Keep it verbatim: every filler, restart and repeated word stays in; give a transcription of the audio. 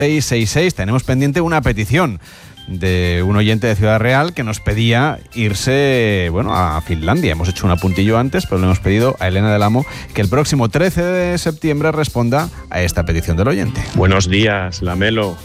seis seis seis. Tenemos pendiente una petición de un oyente de Ciudad Real que nos pedía irse, bueno, a Finlandia. Hemos hecho un apuntillo antes, pero le hemos pedido a Elena del Amo que el próximo trece de septiembre responda a esta petición del oyente. Buenos días, Lamelo.